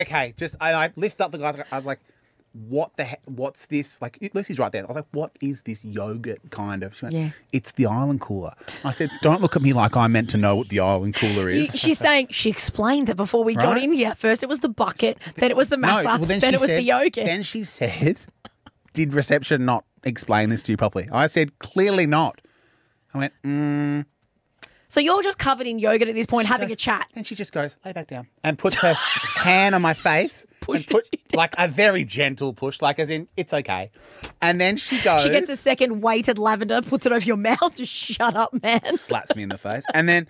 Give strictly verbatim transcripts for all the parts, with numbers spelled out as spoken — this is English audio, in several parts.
okay, just I, I lift up the glass. I was like, what the heck? What's this? Like, Lucy's right there. I was like, what is this yogurt kind of? She went, Yeah. it's the island cooler. I said, don't look at me like I'm meant to know what the island cooler is. She's saying she explained that before we got Right? in here. First it was the bucket, then it was the No, massa, well, then, then, she it was said, the yogurt. Then she said, did reception not explain this to you properly? I said, clearly not. I went, mm. So you're just covered in yogurt at this point, having goes- a chat. And she just goes, lay back down. And puts her hand on my face. Pushes and put, you down. like a very gentle push, like as in, it's okay. And then she goes. She gets a second weighted lavender, puts it over your mouth. Just shut up, man. slaps me in the face. And then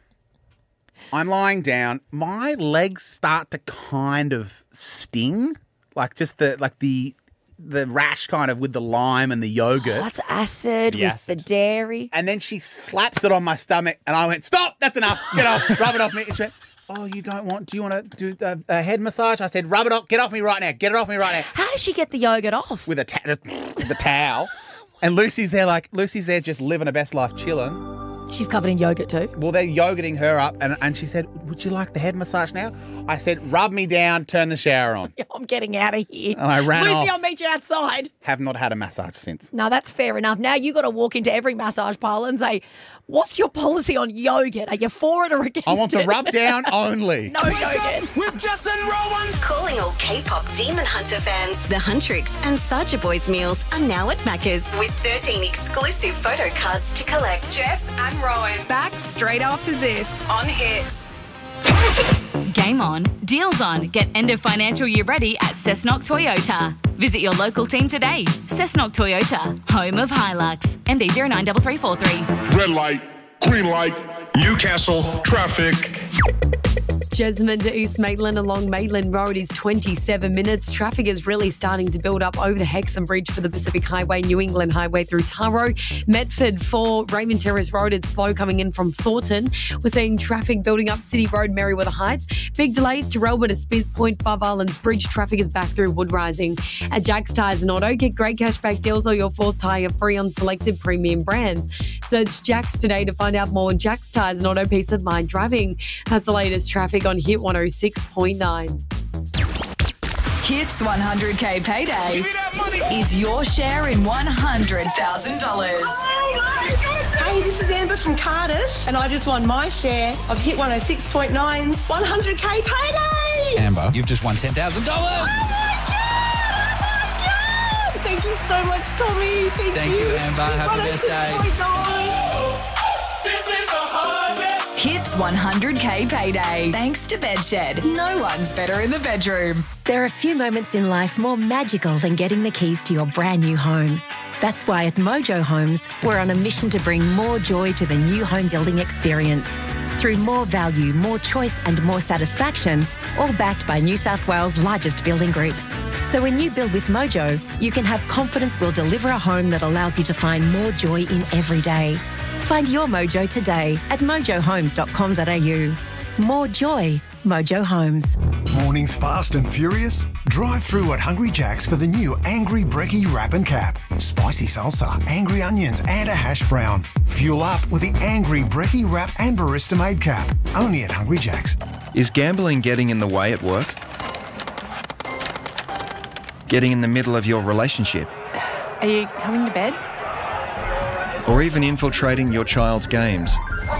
I'm lying down. My legs start to kind of sting. Like just the, like the, the rash kind of with the lime and the yogurt. That's acid The with acid. the dairy. And then she slaps it on my stomach, and I went, "Stop! That's enough. Get off. Rub it off me." And she went, "Oh, you don't want? Do you want to do a, a head massage?" I said, "Rub it off. Get off me right now. Get it off me right now." How does she get the yogurt off? With a ta- just the towel, and Lucy's there, like Lucy's there, just living her best life, chilling. She's covered in yogurt too. Well, they're yogurting her up, and, and she said, "Would you like the head massage now?" I said, "Rub me down. Turn the shower on." I'm getting out of here. And I ran Lucy, off. I'll meet you outside. Have not had a massage since. No, that's fair enough. Now you got to walk into every massage parlour and say, "What's your policy on yogurt? Are you for it or against it?" I want the rub down only. No yogurt. With Justin Rowan. Calling all K-pop Demon Hunter fans. The Huntrix and Sacha Boys meals are now at Macca's with thirteen exclusive photo cards to collect. Jess and Rowan back straight after this on Hit. Game on, deals on. Get end of financial year ready at Cessnock Toyota. Visit your local team today. Cessnock Toyota, home of Hilux. M D zero nine three three four three. Red light, green light, Newcastle, traffic. Jesmond to East Maitland along Maitland Road is twenty-seven minutes. Traffic is really starting to build up over the Hexham Bridge for the Pacific Highway, New England Highway through Taro. Medford for Raymond Terrace Road, it's slow coming in from Thornton. We're seeing traffic building up City Road, Merriweather Heights. Big delays to Relbourne to Spiz Point, Five Islands Bridge. Traffic is back through Wood Rising. At Jack's Tyres and Auto, get great cashback deals or your fourth tyre free on selected premium brands. Search Jack's today to find out more. Jack's Tyres and Auto, peace of mind driving. That's the latest traffic on Hit one oh six point nine. Hits one hundred K payday is your share in one hundred thousand dollars. Hey, this is Amber from Cardiff, and I just won my share of Hit one oh six point nine's one hundred K payday. Amber, you've just won ten thousand dollars. Oh my God! Oh my God! Thank you so much, Tommy. Thank, Thank you, Amber. Happy birthday. Hits one hundred K payday. Thanks to Bedshed. No one's better in the bedroom. There are few moments in life more magical than getting the keys to your brand new home. That's why at Mojo Homes, we're on a mission to bring more joy to the new home building experience. Through more value, more choice and more satisfaction, all backed by New South Wales' largest building group. So when you build with Mojo, you can have confidence we'll deliver a home that allows you to find more joy in every day. Find your Mojo today at mojo homes dot com dot a u. More joy, Mojo Homes. Mornings fast and furious? Drive through at Hungry Jack's for the new Angry Brekkie Wrap and Cap. Spicy salsa, angry onions and a hash brown. Fuel up with the Angry Brekkie Wrap and Barista Made Cap. Only at Hungry Jack's. Is gambling getting in the way at work? Getting in the middle of your relationship? Are you coming to bed? Or even infiltrating your child's games?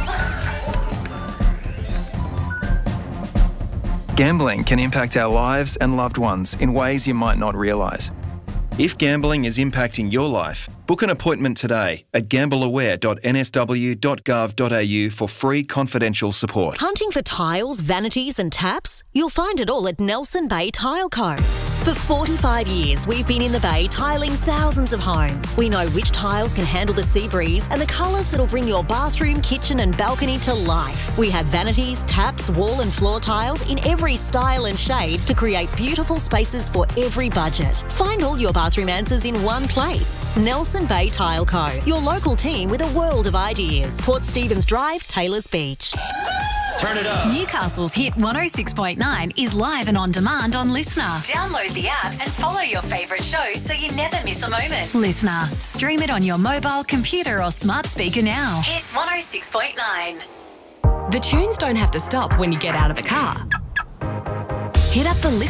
Gambling can impact our lives and loved ones in ways you might not realise. If gambling is impacting your life, book an appointment today at gamble aware dot n s w dot gov dot a u for free confidential support. Hunting for tiles, vanities and taps? You'll find it all at Nelson Bay Tile Co. For forty-five years, we've been in the Bay tiling thousands of homes. We know which tiles can handle the sea breeze and the colours that'll bring your bathroom, kitchen and balcony to life. We have vanities, taps, wall and floor tiles in every style and shade to create beautiful spaces for every budget. Find all your bathroom answers in one place. Nelson Bay Tile Co. Your local team with a world of ideas. Port Stephens Drive, Taylors Beach. Turn it up. Newcastle's Hit one oh six point nine is live and on demand on Listener. Download the app and follow your favourite shows so you never miss a moment. Listener. Stream it on your mobile, computer or smart speaker now. Hit one oh six point nine. The tunes don't have to stop when you get out of the car. Hit up the